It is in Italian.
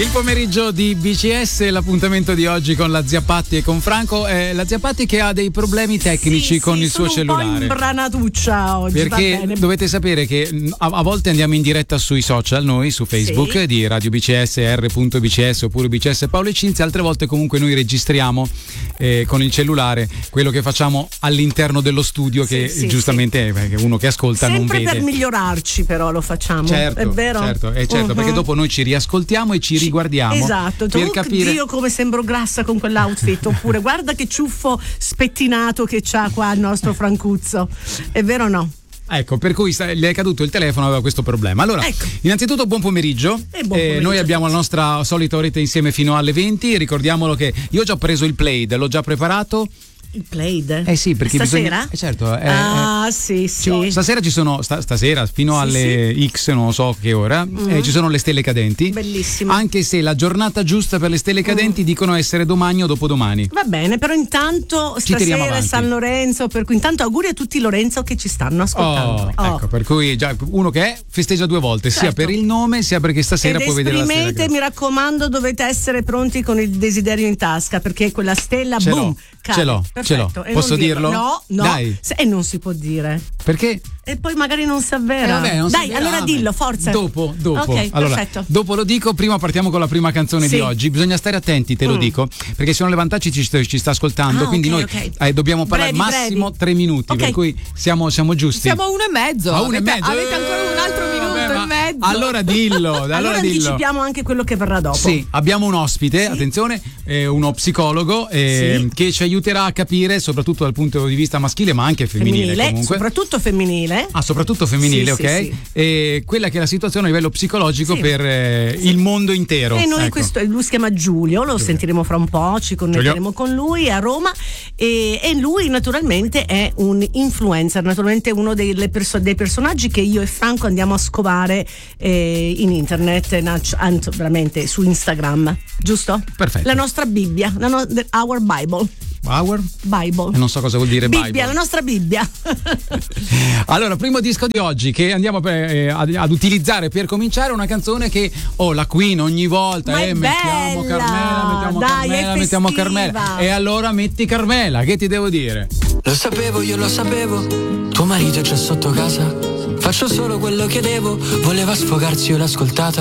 Il pomeriggio di BCS, l'appuntamento di oggi con la zia Patti e con Franco. La zia Patti che ha dei problemi tecnici con il suo cellulare. Un po' imbranatuccia oggi. Perché dovete sapere che a volte andiamo in diretta sui social, noi su Facebook di Radio BCS, r.bcs oppure BCS Paolo e Cinzia, altre volte comunque noi registriamo con il cellulare quello che facciamo all'interno dello studio, che giustamente è uno che ascolta sempre non vede. Per migliorarci però lo facciamo, certo, è vero? Certo, perché dopo noi ci riascoltiamo e ci riguardiamo. Esatto, per capire. Dio come sembro grassa con quell'outfit, oppure guarda che ciuffo spettinato che c'ha qua il nostro Francuzzo, è vero o no? Ecco, per cui le è caduto il telefono, aveva questo problema. Allora, innanzitutto buon pomeriggio. Noi abbiamo la nostra solita oretta insieme fino alle 20. Ricordiamolo che io ho già preso il Plaid, l'ho già preparato. Il Plaid? Sì, perché stasera? Certo. Sì. Stasera ci sono, stasera fino alle X, non so che ora, ci sono le stelle cadenti. Bellissimo. Anche se la giornata giusta per le stelle cadenti dicono essere domani o dopodomani. Va bene, però intanto stasera è San Lorenzo, per cui intanto auguri a tutti Lorenzo che ci stanno ascoltando. Ecco, per cui già uno che festeggia due volte, sia per il nome sia perché stasera può vedere la stella cadente. Mi raccomando, dovete essere pronti con il desiderio in tasca, perché quella stella boom, ce l'ho. Posso dirlo? No. Dai. E non si può dire. Perché? E poi magari non si avvera. Dai, allora dillo, forza. Dopo. Ok, allora, perfetto. dopo lo dico, prima partiamo con la prima canzone di oggi. Bisogna stare attenti, te lo dico, perché se non Levantacci ci sta ascoltando, quindi noi dobbiamo parlare massimo 3 minuti, per cui siamo giusti. Siamo a 1 e mezzo. Avete ancora un altro minuto e mezzo. Allora dillo. Allora anticipiamo anche quello che verrà dopo. Sì, abbiamo un ospite, attenzione, uno psicologo che ci aiuterà a capire, soprattutto dal punto di vista maschile, ma anche femminile comunque. Soprattutto femminile. Soprattutto femminile, ok? Sì. E quella che è la situazione a livello psicologico per il mondo intero. E noi lui si chiama Giulio, lo sentiremo fra un po', ci connetteremo con lui a Roma e lui naturalmente è un influencer, naturalmente uno dei personaggi che io e Franco andiamo a scovare in internet, veramente su Instagram, giusto? Perfetto. La nostra Bibbia, our Bible. Our Bible. Non so cosa vuol dire Bibbia, Bible. la nostra Bibbia. Allora, primo disco di oggi che andiamo ad utilizzare per cominciare, una canzone che la Queen ogni volta mettiamo Carmela, mettiamo Carmela. E allora metti Carmela, che ti devo dire? Lo sapevo, io lo sapevo, tuo marito è già sotto casa. Faccio solo quello che devo, voleva sfogarsi, io l'ho ascoltata.